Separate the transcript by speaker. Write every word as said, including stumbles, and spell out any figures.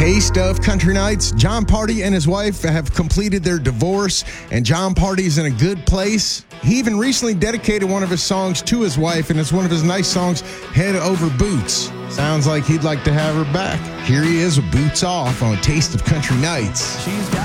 Speaker 1: Taste of Country Nights. Jon Pardi and his wife have completed their divorce, and Jon Pardi's in a good place. He even recently dedicated one of his songs to his wife, and it's one of his nice songs, Head Over Boots. Sounds like he'd like to have her back. Here he is with Boots Off on Taste of Country Nights.
Speaker 2: She's got